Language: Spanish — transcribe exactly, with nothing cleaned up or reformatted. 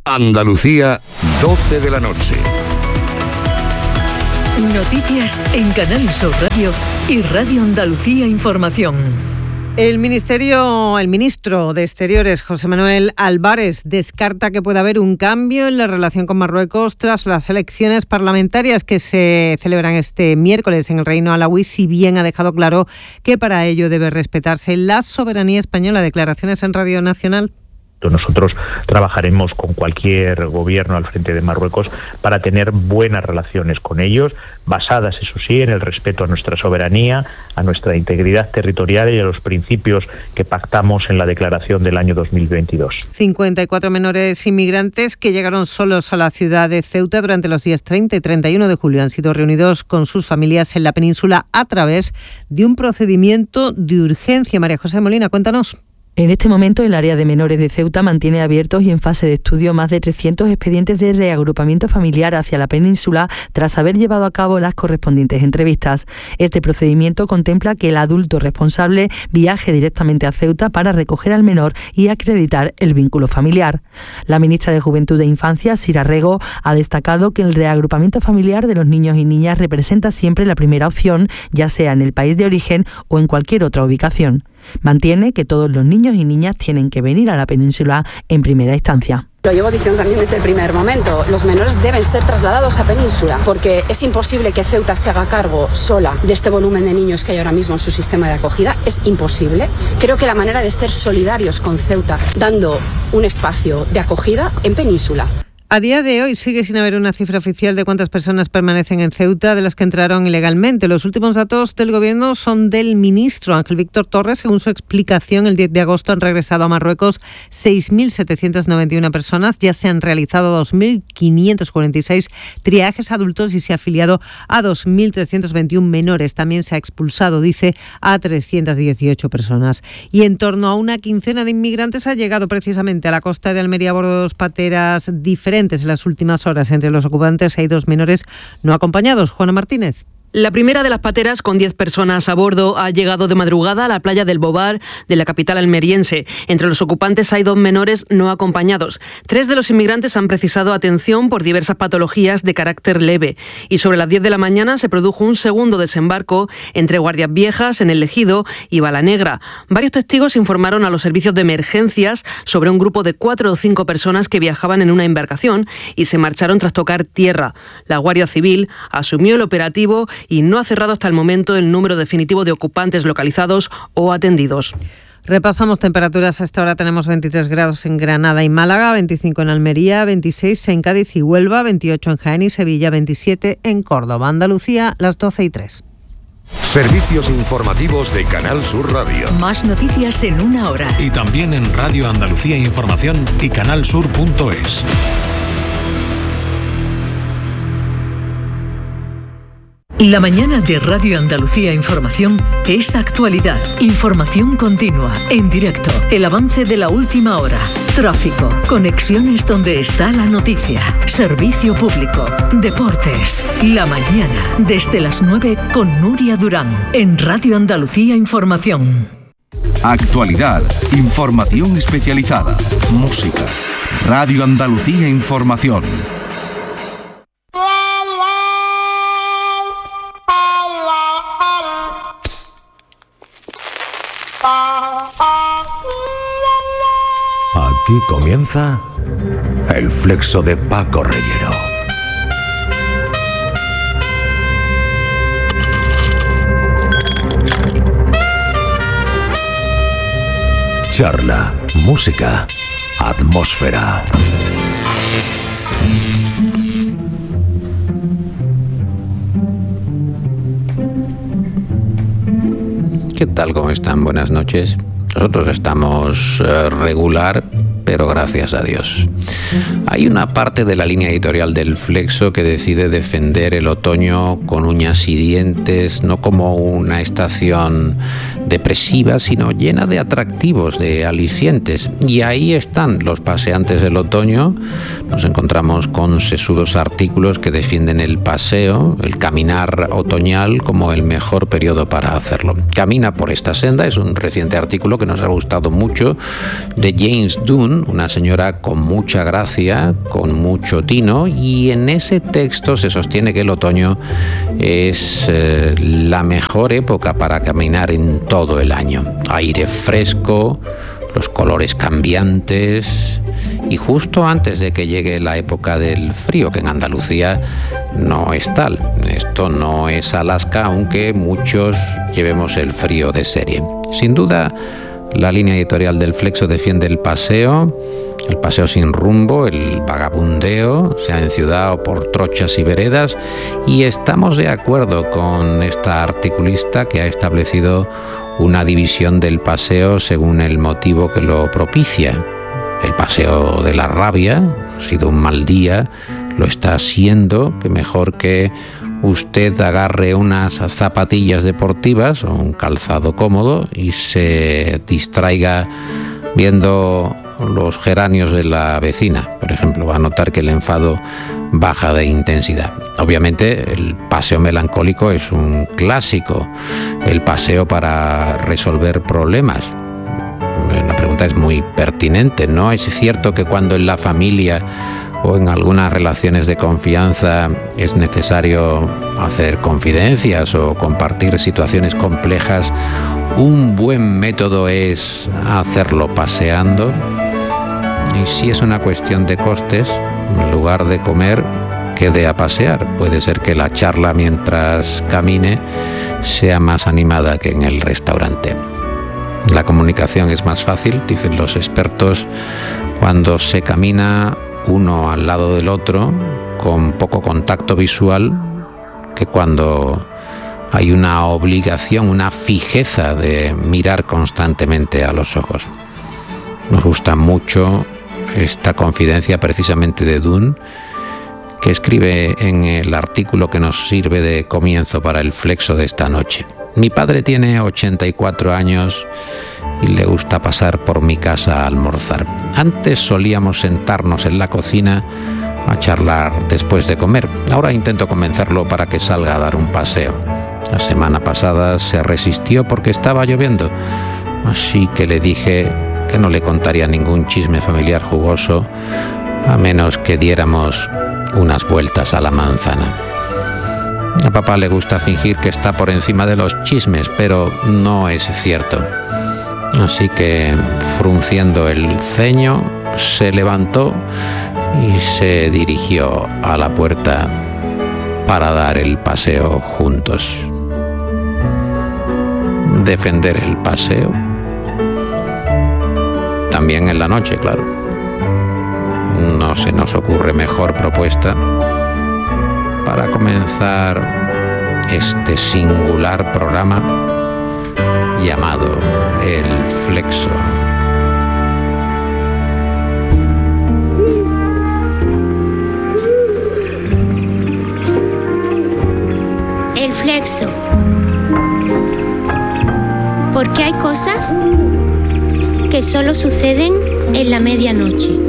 Andalucía, doce de la noche. Noticias en Canal Sur Radio y Radio Andalucía Información. El ministerio, el ministro de Exteriores, José Manuel Álvarez, descarta que pueda haber un cambio en la relación con Marruecos tras las elecciones parlamentarias que se celebran este miércoles en el Reino Alauí, si bien ha dejado claro que para ello debe respetarse la soberanía española. Declaraciones en Radio Nacional. Nosotros trabajaremos con cualquier gobierno al frente de Marruecos para tener buenas relaciones con ellos, basadas, eso sí, en el respeto a nuestra soberanía, a nuestra integridad territorial y a los principios que pactamos en la declaración del año dos mil veintidós. cincuenta y cuatro menores inmigrantes que llegaron solos a la ciudad de Ceuta durante los días treinta y treinta y uno de julio han sido reunidos con sus familias en la península a través de un procedimiento de urgencia. María José Molina, cuéntanos. En este momento, el área de menores de Ceuta mantiene abiertos y en fase de estudio más de trescientos expedientes de reagrupamiento familiar hacia la península tras haber llevado a cabo las correspondientes entrevistas. Este procedimiento contempla que el adulto responsable viaje directamente a Ceuta para recoger al menor y acreditar el vínculo familiar. La ministra de Juventud e Infancia, Sira Rego, ha destacado que el reagrupamiento familiar de los niños y niñas representa siempre la primera opción, ya sea en el país de origen o en cualquier otra ubicación. Mantiene que todos los niños y niñas tienen que venir a la península en primera instancia. Lo llevo diciendo también desde el primer momento. Los menores deben ser trasladados a península porque es imposible que Ceuta se haga cargo sola de este volumen de niños que hay ahora mismo en su sistema de acogida. Es imposible. Creo que la manera de ser solidarios con Ceuta, dando un espacio de acogida en península. A día de hoy sigue sin haber una cifra oficial de cuántas personas permanecen en Ceuta de las que entraron ilegalmente. Los últimos datos del Gobierno son del ministro Ángel Víctor Torres. Según su explicación, el diez de agosto han regresado a Marruecos seis mil setecientas noventa y una personas. Ya se han realizado dos mil quinientos cuarenta y seis triajes adultos y se ha afiliado a dos mil trescientos veintiuno menores. También se ha expulsado, dice, a trescientas dieciocho personas. Y en torno a una quincena de inmigrantes ha llegado precisamente a la costa de Almería a bordo de dos pateras diferentes. En las últimas horas, entre los ocupantes hay dos menores no acompañados. Juana Martínez. La primera de las pateras, con diez personas a bordo, ha llegado de madrugada a la playa del Bobar de la capital almeriense. Entre los ocupantes hay dos menores no acompañados. Tres de los inmigrantes han precisado atención por diversas patologías de carácter leve. Y sobre las diez de la mañana se produjo un segundo desembarco entre Guardias Viejas en El Ejido y Balanegra. Varios testigos informaron a los servicios de emergencias sobre un grupo de cuatro o cinco personas que viajaban en una embarcación y se marcharon tras tocar tierra. La Guardia Civil asumió el operativo y no ha cerrado hasta el momento el número definitivo de ocupantes localizados o atendidos. Repasamos temperaturas. Hasta ahora tenemos veintitrés grados en Granada y Málaga, veinticinco en Almería, veintiséis en Cádiz y Huelva, veintiocho en Jaén y Sevilla, veintisiete en Córdoba. Andalucía, las doce y tres. Servicios informativos de Canal Sur Radio. Más noticias en una hora. Y también en Radio Andalucía Información y canalsur punto es. La mañana de Radio Andalucía Información es actualidad, información continua, en directo, el avance de la última hora, tráfico, conexiones donde está la noticia, servicio público, deportes. La mañana, desde las nueve con Nuria Durán, en Radio Andalucía Información. Actualidad, información especializada, música. Radio Andalucía Información. Aquí comienza el flexo de Paco Reyero. Charla, música, atmósfera. ¿Qué tal? ¿Cómo están? Buenas noches. Nosotros estamos eh, regular, pero gracias a Dios. Hay una parte de la línea editorial del Flexo que decide defender el otoño con uñas y dientes, no como una estación depresiva, sino llena de atractivos, de alicientes. Y ahí están los paseantes del otoño. Nos encontramos con sesudos artículos que defienden el paseo, el caminar otoñal como el mejor periodo para hacerlo. Camina por esta senda es un reciente artículo que nos ha gustado mucho de James Dunn, León, una señora con mucha gracia, con mucho tino, y en ese texto se sostiene que el otoño es eh, la mejor época para caminar en todo el año. Aire fresco, los colores cambiantes, y justo antes de que llegue la época del frío, que en Andalucía no es tal. Esto no es Alaska, aunque muchos llevemos el frío de serie. Sin duda, la línea editorial del Flexo defiende el paseo, el paseo sin rumbo, el vagabundeo, sea en ciudad o por trochas y veredas, y estamos de acuerdo con esta articulista que ha establecido una división del paseo según el motivo que lo propicia. El paseo de la rabia, ha sido un mal día, lo está siendo, que mejor que usted agarre unas zapatillas deportivas o un calzado cómodo y se distraiga viendo los geranios de la vecina, por ejemplo. Va a notar que el enfado baja de intensidad. Obviamente el paseo melancólico es un clásico, el paseo para resolver problemas. La pregunta es muy pertinente, ¿no? Es cierto que cuando en la familia o en algunas relaciones de confianza es necesario hacer confidencias o compartir situaciones complejas, un buen método es hacerlo paseando. Y si es una cuestión de costes, en lugar de comer, quede a pasear. Puede ser que la charla mientras camine sea más animada que en el restaurante. La comunicación es más fácil, dicen los expertos, cuando se camina uno al lado del otro con poco contacto visual, que cuando hay una obligación, una fijeza de mirar constantemente a los ojos. Nos gusta mucho esta confidencia precisamente de Dunn, que escribe en el artículo que nos sirve de comienzo para el Flexo de esta noche. Mi padre tiene ochenta y cuatro años y le gusta pasar por mi casa a almorzar. Antes solíamos sentarnos en la cocina a charlar después de comer. Ahora intento convencerlo para que salga a dar un paseo. La semana pasada se resistió porque estaba lloviendo, así que le dije que no le contaría ningún chisme familiar jugoso a menos que diéramos unas vueltas a la manzana. A papá le gusta fingir que está por encima de los chismes, pero no es cierto. Así que, frunciendo el ceño, se levantó y se dirigió a la puerta para dar el paseo juntos. Defender el paseo. También en la noche, claro. No se nos ocurre mejor propuesta para comenzar este singular programa llamado El Flexo. El Flexo. Porque hay cosas que solo suceden en la medianoche.